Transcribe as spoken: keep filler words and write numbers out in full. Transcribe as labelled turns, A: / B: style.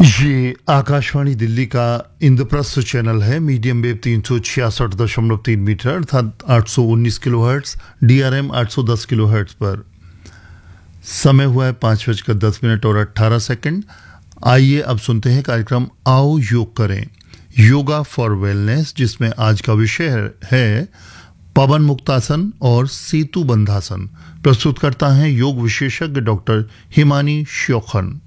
A: ये आकाशवाणी दिल्ली का इंद्रप्रस्थ चैनल है। मीडियम वेव तीन सौ छियासठ दशमलव तीन मीटर अर्थात आठ सौ उन्नीस किलो हर्ट्स, डीआरएम आठ सौ दस किलो हर्ट्स पर। समय हुआ है पाँच बजकर दस मिनट और अट्ठारह सेकंड। आइए अब सुनते हैं कार्यक्रम आओ योग करें, योगा फॉर वेलनेस, जिसमें आज का विषय है पवन मुक्तासन और सेतु बंधासन। प्रस्तुत करता है योग विशेषज्ञ डॉक्टर हिमानी श्योखन।